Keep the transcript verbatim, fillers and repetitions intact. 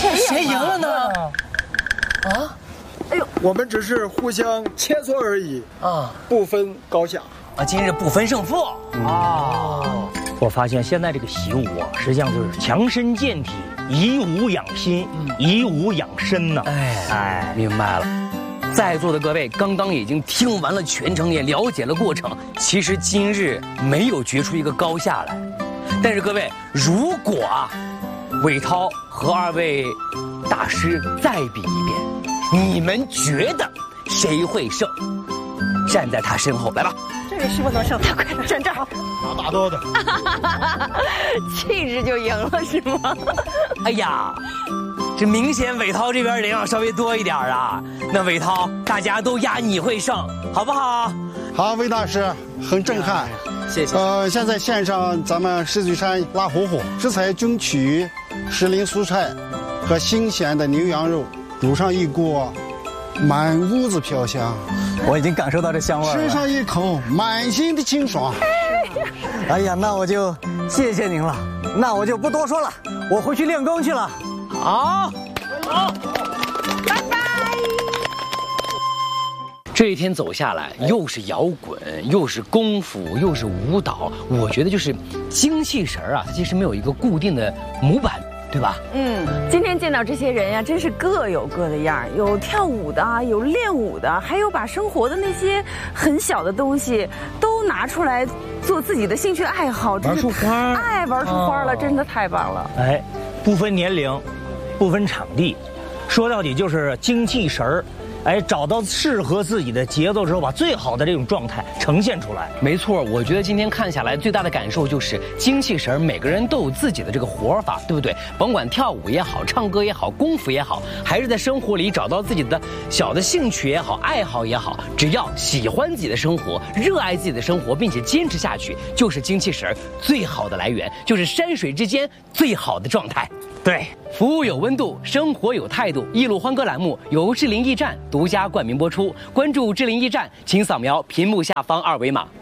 谁赢了呢？啊？ 哎呦，我们只是互相切磋而已啊，不分高下。 啊，今日不分胜负啊！ 我发现现在这个习武啊，实际上就是强身健体，以武养心，以武养身呢。 哎哎，明白了。在座的各位刚刚已经听完了全程，也了解了过程。其实今日没有决出一个高下来，但是各位，如果啊，伟涛和二位大师再比一遍，你们觉得谁会胜？站在他身后，来吧。 这位是不能胜，他快点站这儿。 打大刀的， 气质就赢了是吗？ 哎呀，这明显伟涛这边人要稍微多一点啊。那伟涛，大家都压你会胜，好不好？ 好，魏大师，很震撼。 谢谢。 呃，现在献上咱们石嘴山腊糊糊，食材均取时令蔬菜和新鲜的牛羊肉，煮上一锅，满屋子飘香。 我已经感受到这香味了。 吃上一口，满心的清爽。 哎呀，那我就谢谢您了。那我就不多说了，我回去练功去了。 好，好， 拜拜。 这一天走下来，又是摇滚，又是功夫，又是舞蹈，我觉得就是精气神啊，它其实没有一个固定的模板。对吧？ 嗯，今天见到这些人呀，真是各有各的样，有跳舞的，有练舞的，还有把生活的那些很小的东西都拿出来做自己的兴趣爱好， 玩出花， 哎，玩出花了，真的太棒了。 哎，不分年龄，不分场地，说到底就是精气神儿。哎，找到适合自己的节奏之后，把最好的这种状态呈现出来。 没错，我觉得今天看下来最大的感受就是精气神，每个人都有自己的这个活法，对不对？甭管跳舞也好，唱歌也好，功夫也好，还是在生活里找到自己的小的兴趣也好，爱好也好，只要喜欢自己的生活，热爱自己的生活，并且坚持下去，就是精气神最好的来源，就是山水之间最好的状态。对，服务有温度，生活有态度。一路欢歌栏目由智林驿站独家冠名播出。关注智林驿站，请扫描屏幕下方二维码。